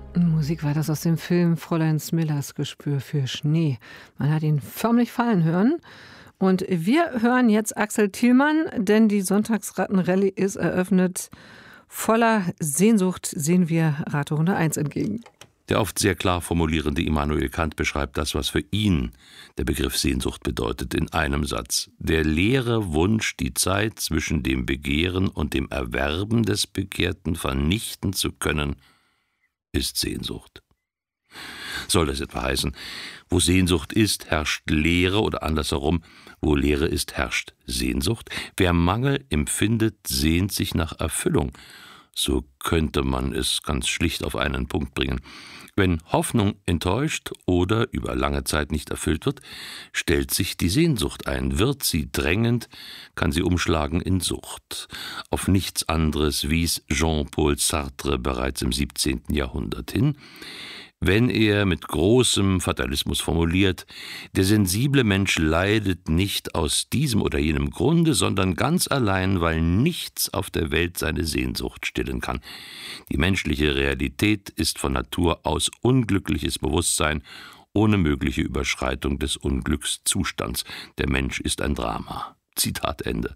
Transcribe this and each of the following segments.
Musik war das aus dem Film Fräulein Smillers Gespür für Schnee. Man hat ihn förmlich fallen hören. Und wir hören jetzt Axel Thielmann, denn die Sonntagsrattenrallye ist eröffnet. Voller Sehnsucht sehen wir Raterunde 1 entgegen. Der oft sehr klar formulierende Immanuel Kant beschreibt das, was für ihn der Begriff Sehnsucht bedeutet, in einem Satz. Der leere Wunsch, die Zeit zwischen dem Begehren und dem Erwerben des Begehrten vernichten zu können, ist Sehnsucht. Soll das etwa heißen, wo Sehnsucht ist, herrscht Leere oder andersherum, wo Leere ist, herrscht Sehnsucht? Wer Mangel empfindet, sehnt sich nach Erfüllung. So könnte man es ganz schlicht auf einen Punkt bringen. Wenn Hoffnung enttäuscht oder über lange Zeit nicht erfüllt wird, stellt sich die Sehnsucht ein. Wird sie drängend, kann sie umschlagen in Sucht. Auf nichts anderes wies Jean-Paul Sartre bereits im 17. Jahrhundert hin, wenn er mit großem Fatalismus formuliert: Der sensible Mensch leidet nicht aus diesem oder jenem Grunde, sondern ganz allein, weil nichts auf der Welt seine Sehnsucht stillen kann. Die menschliche Realität ist von Natur aus unglückliches Bewusstsein, ohne mögliche Überschreitung des Unglückszustands. Der Mensch ist ein Drama. Zitat Ende.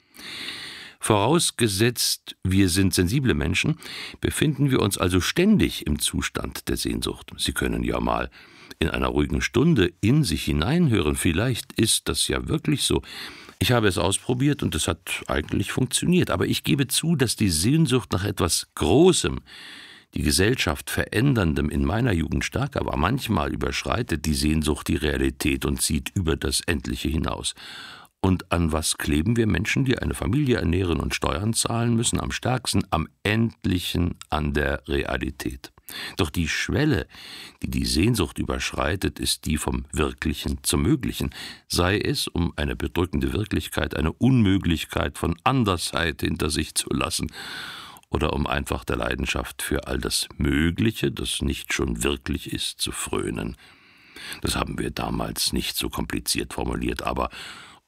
Vorausgesetzt, wir sind sensible Menschen, befinden wir uns also ständig im Zustand der Sehnsucht. Sie können ja mal in einer ruhigen Stunde in sich hineinhören. Vielleicht ist das ja wirklich so. Ich habe es ausprobiert und es hat eigentlich funktioniert. Aber ich gebe zu, dass die Sehnsucht nach etwas Großem, die Gesellschaft Veränderndem in meiner Jugend stärker war. Manchmal überschreitet die Sehnsucht die Realität und zieht über das Endliche hinaus. Und an was kleben wir Menschen, die eine Familie ernähren und Steuern zahlen müssen? Am stärksten am Endlichen, an der Realität. Doch die Schwelle, die die Sehnsucht überschreitet, ist die vom Wirklichen zum Möglichen. Sei es, um eine bedrückende Wirklichkeit, eine Unmöglichkeit von Andersheit hinter sich zu lassen, oder um einfach der Leidenschaft für all das Mögliche, das nicht schon wirklich ist, zu frönen. Das haben wir damals nicht so kompliziert formuliert, aber